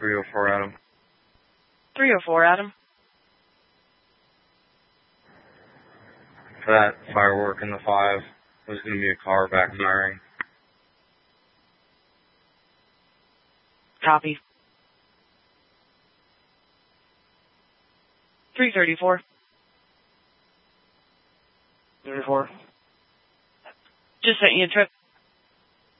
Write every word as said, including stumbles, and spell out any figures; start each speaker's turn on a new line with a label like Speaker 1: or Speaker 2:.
Speaker 1: three oh four, Adam.
Speaker 2: three oh four, Adam.
Speaker 1: For that firework in the five, there's going to be a car backfiring.
Speaker 2: Copy. three thirty-four.
Speaker 3: thirty-four.
Speaker 2: Just sent you a trip.